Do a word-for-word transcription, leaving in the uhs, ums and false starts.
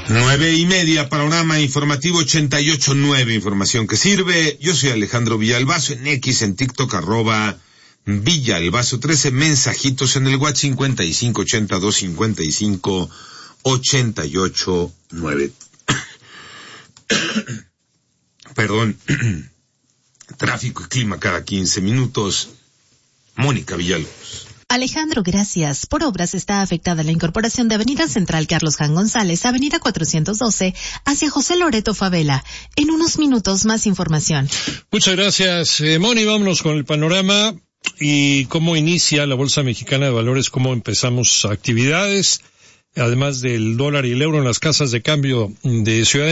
Nueve y media, panorama informativo ochenta y ocho nueve, información que sirve. Yo soy Alejandro Villalbazo, en X, en TikTok, arroba Villalbazo trece, mensajitos en el WhatsApp cincuenta y cinco ochenta y dos cincuenta y cinco ochenta y ocho nueve. Perdón. Tráfico y clima cada quince minutos. Mónica Villalobos. Alejandro, gracias. Por obras está afectada la incorporación de Avenida Central Carlos Jan González, Avenida cuatrocientos doce, hacia José Loreto Favela. En unos minutos más información. Muchas gracias, eh, Moni. Vámonos con el panorama y cómo inicia la Bolsa Mexicana de Valores, cómo empezamos actividades, además del dólar y el euro en las casas de cambio de Ciudad